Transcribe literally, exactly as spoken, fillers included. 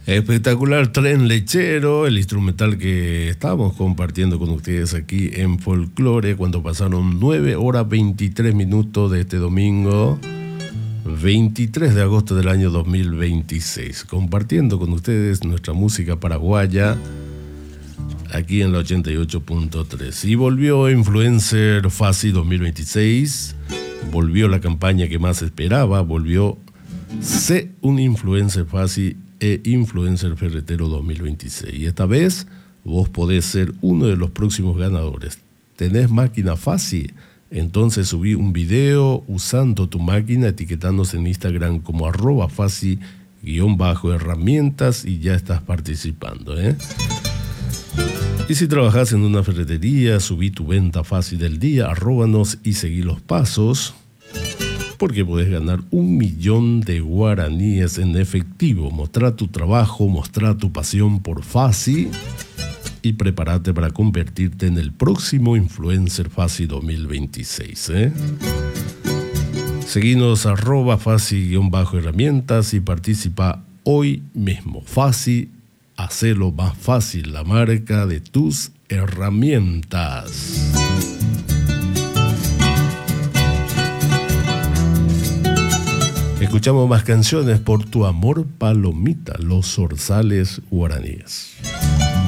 Espectacular Tren Lechero, el instrumental que estamos compartiendo con ustedes aquí en Folclore, cuando pasaron nueve horas veintitrés minutos de este domingo veintitrés de agosto del año dos mil veintiséis, compartiendo con ustedes nuestra música paraguaya aquí en la ochenta y ocho punto tres. Y volvió Influencer Fácil dos mil veintiséis, volvió la campaña que más esperaba, volvió Sé un Influencer Fácil e Influencer Ferretero dos mil veintiséis. Y esta vez vos podés ser uno de los próximos ganadores. ¿Tenés máquina fácil? Entonces subí un video usando tu máquina, etiquetándose en Instagram como arroba fácil guión bajo herramientas y ya estás participando, ¿eh? Y si trabajas en una ferretería, subí tu venta fácil del día, arróbanos y seguí los pasos, porque podés ganar un millón de guaraníes en efectivo. Mostrá tu trabajo, mostrá tu pasión por Fácil y prepárate para convertirte en el próximo Influencer Fácil dos mil veintiséis, ¿eh? Seguinos arroba fácil-herramientas y participa hoy mismo. Fácil, hacelo más fácil, la marca de tus herramientas. Escuchamos más canciones. Por tu amor, Palomita, los zorzales guaraníes.